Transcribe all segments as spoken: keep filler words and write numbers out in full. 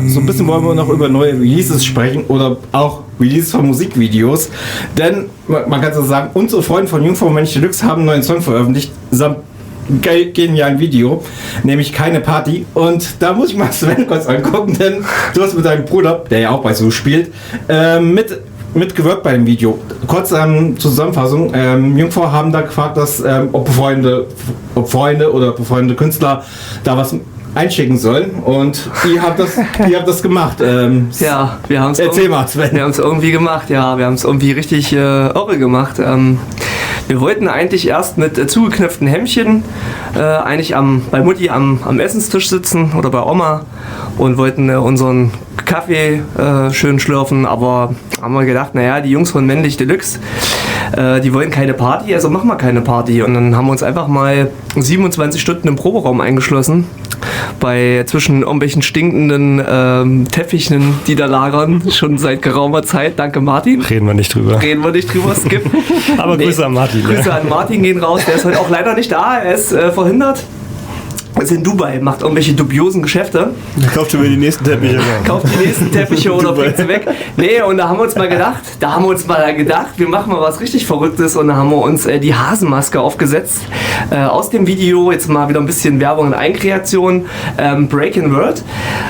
so ein bisschen wollen wir noch über neue Releases sprechen oder auch Releases von Musikvideos. Denn man kann so sagen, unsere Freunde von Jungfrau Männlich Deluxe haben einen neuen Song veröffentlicht, samt genialen Video, nämlich Keine Party. Und da muss ich mal Sven kurz angucken, denn du hast mit deinem Bruder, der ja auch bei So spielt, äh, mit mitgewirkt bei dem Video. Kurz ähm, zur Zusammenfassung. Ähm, Jungfrau haben da gefragt, dass ähm, ob Freunde, ob Freunde oder befreundete Künstler da was einschicken sollen und ihr habt das, ihr habt das gemacht. Ähm, ja, wir haben es erzähl mal, Sven. Wir haben es irgendwie gemacht, ja, wir haben es irgendwie richtig äh, irre gemacht. Ähm, wir wollten eigentlich erst mit äh, zugeknöpften Hemdchen äh, eigentlich am, bei Mutti am, am Essenstisch sitzen oder bei Oma und wollten äh, unseren Kaffee äh, schön schlürfen, aber haben wir gedacht, naja, die Jungs von Männlich Deluxe, äh, die wollen keine Party, also machen wir keine Party. Und dann haben wir uns einfach mal siebenundzwanzig Stunden im Proberaum eingeschlossen, bei zwischen irgendwelchen stinkenden ähm, Teppichen, die da lagern, schon seit geraumer Zeit. Danke Martin. Reden wir nicht drüber. Reden wir nicht drüber, Skip. Aber nee, Grüße an Martin. Grüße ja. an Martin gehen raus, der ist heute auch leider nicht da, er ist äh, verhindert. Ist in Dubai, macht irgendwelche dubiosen Geschäfte. Kauft mir die nächsten Teppiche. Kauft die nächsten Teppiche oder bringt sie weg. Nee, und da haben wir uns mal gedacht, da haben wir uns mal gedacht, wir machen mal was richtig Verrücktes und da haben wir uns äh, die Hasenmaske aufgesetzt. Äh, aus dem Video, jetzt mal wieder ein bisschen Werbung und Eigenkreation, ähm, Breaking World.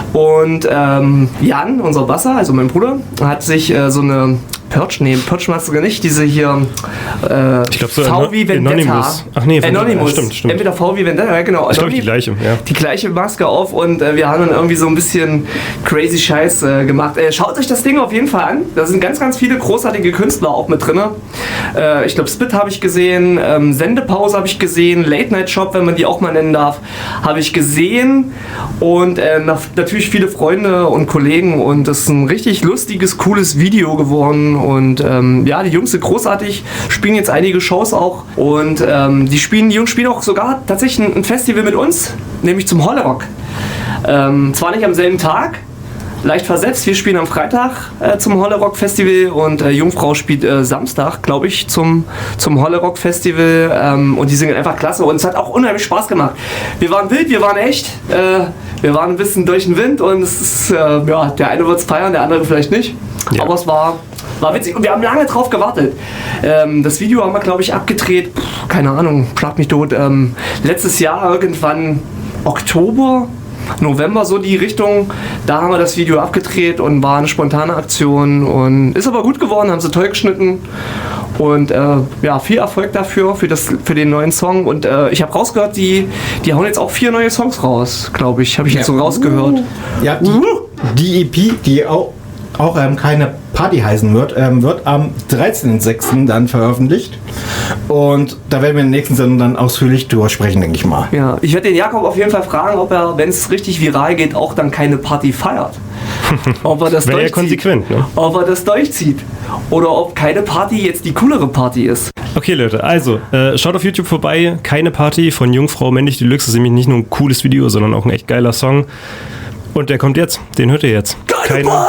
Und ähm, Jan, unser Basser, also mein Bruder, hat sich äh, so eine Perch, nee, Perch-Maske nicht, diese hier äh, ich glaub, so V wie Vendetta. Anonymous. Ach nee, Anonymous. Ja, stimmt, stimmt. Entweder V wie Vendetta, ja genau. Ich glaube die gleiche, ja. Die gleiche Maske auf und äh, wir haben dann irgendwie so ein bisschen crazy Scheiß äh, gemacht. Äh, schaut euch das Ding auf jeden Fall an. Da sind ganz, ganz viele großartige Künstler auch mit drin. Äh, ich glaube Spit habe ich gesehen, ähm, Sendepause habe ich gesehen, Late Night Shop, wenn man die auch mal nennen darf, habe ich gesehen und äh, natürlich viele Freunde und Kollegen und das ist ein richtig lustiges, cooles Video geworden. Und ähm, ja, die Jungs sind großartig, spielen jetzt einige Shows auch und ähm, die, spielen, die Jungs spielen auch sogar tatsächlich ein, ein Festival mit uns, nämlich zum Hollerock. Ähm, zwar nicht am selben Tag, leicht versetzt, wir spielen am Freitag äh, zum Hollerock Festival und äh, Jungfrau spielt äh, Samstag, glaube ich, zum, zum Hollerock Festival ähm, und die singen einfach klasse und es hat auch unheimlich Spaß gemacht. Wir waren wild, wir waren echt, äh, wir waren ein bisschen durch den Wind und es ist, äh, ja, der eine wird es feiern, der andere vielleicht nicht, ja. Aber es war War witzig und wir haben lange drauf gewartet. Ähm, das Video haben wir, glaube ich, abgedreht, pff, keine Ahnung, schlag mich tot, ähm, letztes Jahr irgendwann Oktober, November so die Richtung, da haben wir das Video abgedreht und war eine spontane Aktion und ist aber gut geworden, haben sie toll geschnitten und äh, ja, viel Erfolg dafür, für, das, für den neuen Song und äh, ich habe rausgehört, die, die hauen jetzt auch vier neue Songs raus, glaube ich, habe ich jetzt so rausgehört. Ja, die, die E P, die auch auch ähm, keine Party heißen wird, ähm, wird am dreizehnten sechsten dann veröffentlicht. Und da werden wir in der nächsten Sendung dann ausführlich drüber sprechen, denke ich mal. Ja, ich werde den Jakob auf jeden Fall fragen, ob er, wenn es richtig viral geht, auch dann keine Party feiert. Ob er das Wäre ja durchzieht. konsequent, ne? Ob er das durchzieht. Oder ob keine Party jetzt die coolere Party ist. Okay, Leute, also, äh, schaut auf YouTube vorbei. Keine Party von Jungfrau Männlich Deluxe. Das ist nämlich nicht nur ein cooles Video, sondern auch ein echt geiler Song. Und der kommt jetzt. Den hört ihr jetzt. Keine, keine Party!